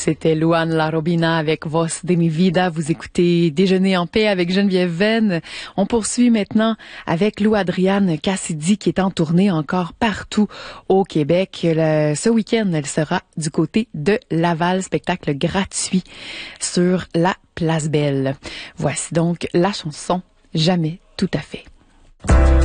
C'était Luan Larobina avec Voz de mi vida. Vous écoutez Déjeuner en paix avec Geneviève Venn. On poursuit maintenant avec Lou Adriane Cassidy qui est en tournée encore partout au Québec. Ce week-end, elle sera du côté de Laval, spectacle gratuit sur la Place Belle. Voici donc la chanson Jamais tout à fait.